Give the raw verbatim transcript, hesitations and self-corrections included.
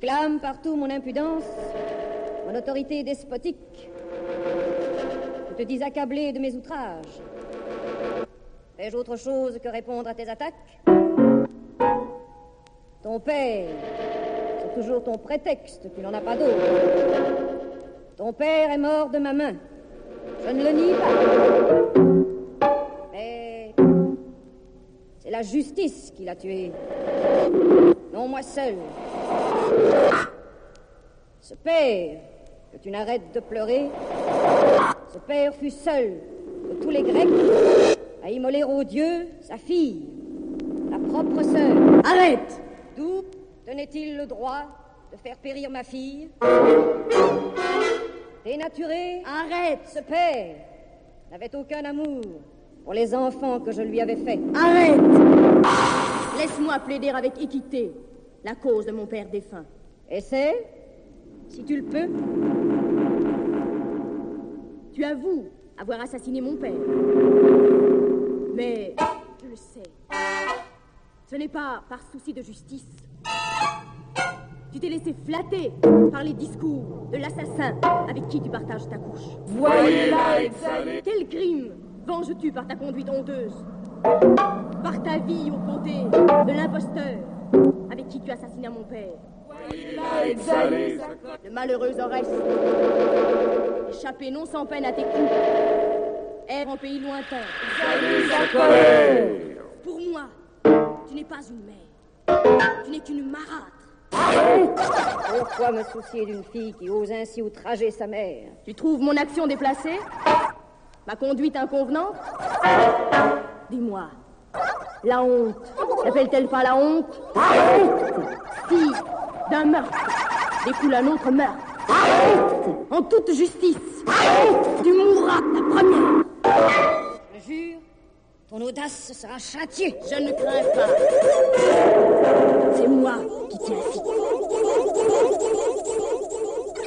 Blâme partout mon impudence, mon autorité despotique. Je te dis accablé de mes outrages. Fais-je autre chose que répondre à tes attaques? Ton père, c'est toujours ton prétexte, tu n'en as pas d'autre. Ton père est mort de ma main. Je ne le nie pas. Mais c'est la justice qui l'a tué. Non, moi seul. Ce père, que tu n'arrêtes de pleurer, ce père fut seul de tous les Grecs à immoler aux dieux sa fille, la propre sœur. Arrête! D'où tenait-il le droit de faire périr ma fille? Dénaturé, arrête! Ce père n'avait aucun amour pour les enfants que je lui avais faits. Arrête! Laisse-moi plaider avec équité la cause de mon père défunt. Essaie, si tu le peux. Tu avoues avoir assassiné mon père. Mais, je le sais, ce n'est pas par souci de justice. Tu t'es laissé flatter par les discours de l'assassin avec qui tu partages ta couche. Voyez-la exhaler. Quel crime venges-tu par ta conduite honteuse? Par ta vie aux côtés de l'imposteur avec qui tu assassinas mon père. Voyez-la exhaler. Le malheureux Oreste, échappé non sans peine à tes coups, erre en pays lointain. Exhalez sa colère. Pour moi, tu n'es pas une mère, tu n'es qu'une marâtre. Pourquoi me soucier d'une fille qui ose ainsi outrager sa mère? Tu trouves mon action déplacée? Ma conduite inconvenante? Dis-moi, la honte, n'appelle-t-elle pas la honte? Si, d'un meurtre, découle un autre meurtre. En toute justice, tu mourras la première. Je jure, ton audace sera châtiée. Je ne crains pas.